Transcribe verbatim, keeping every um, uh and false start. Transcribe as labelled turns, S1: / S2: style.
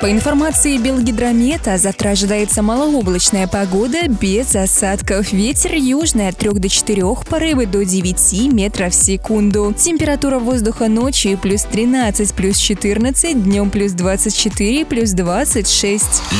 S1: По информации Белгидромета, завтра ожидается малооблачная погода без осадков. Ветер южный от трёх до четырёх, порывы до девяти метров в секунду. Температура воздуха ночью плюс тринадцать, плюс четырнадцать, днем плюс двадцать четыре, плюс двадцать шесть.